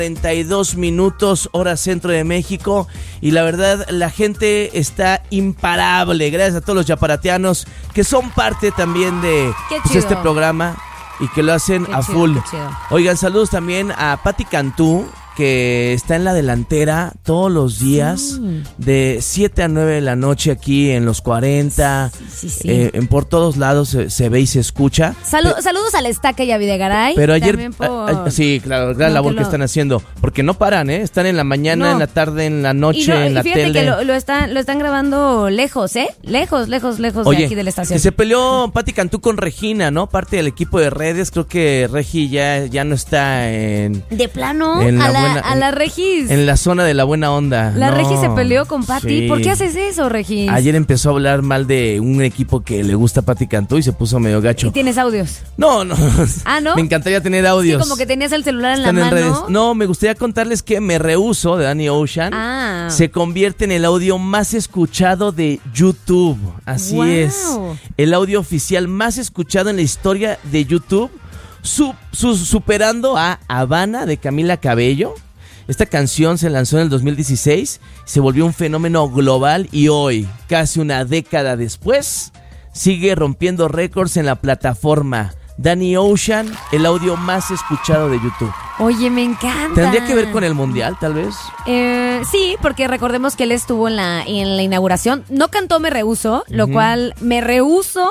32 minutos, hora centro de México, y la verdad la gente está imparable. Gracias a todos los yaparatianos que son parte también de este programa y que lo hacen a full. Oigan, saludos también a Pati Cantú, que está en la delantera todos los días, de 7 a 9 de la noche aquí en los 40. Por todos lados se ve y se escucha. Saludos a la Estaca y a Videgaray. Pero ayer, sí, claro, gran labor que están haciendo, porque no paran, están en la mañana, en la tarde, en la noche, en la tele. Y fíjate que lo están grabando lejos, lejos de aquí de la estación. Se peleó Pati Cantú con Regina, ¿no? Parte del equipo de redes. Creo que Regi ya no está en... ¿De plano? A la Regis. En la zona de la buena onda. La Regis se peleó con Pati. Sí. ¿Por qué haces eso, Regis? Ayer empezó a hablar mal de un equipo que le gusta a Pati Cantú y se puso medio gacho. ¿Y tienes audios? No. ¿Ah, no? Me encantaría tener audios. Sí, como que tenías el celular en la mano. Redes. No, me gustaría contarles que Me Rehuso, de Danny Ocean, se convierte en el audio más escuchado de YouTube. Así es. El audio oficial más escuchado en la historia de YouTube, superando a Habana de Camila Cabello. Esta canción se lanzó en el 2016, se volvió un fenómeno global y hoy, casi una década después, sigue rompiendo récords en la plataforma. Danny Ocean, el audio más escuchado de YouTube. Oye, me encanta. ¿Tendría que ver con el mundial, tal vez? Sí, porque recordemos que él estuvo en la inauguración. No cantó Me Rehuso, lo cual me rehuso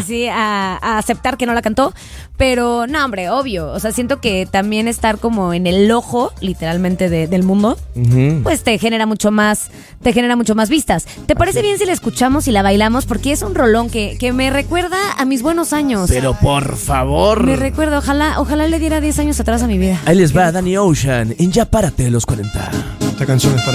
a aceptar que no la cantó. Pero, no, hombre, obvio. O sea, siento que también estar como en el ojo, literalmente, del mundo, pues te genera mucho más vistas. ¿Te parece bien si la escuchamos y la bailamos? Porque es un rolón que me recuerda a mis buenos años. Pero por favor. Me recuerda, ojalá le diera 10 años atrás a mi vida. Ahí les va Danny Ocean en Ya Párate de los 40. Esta canción es para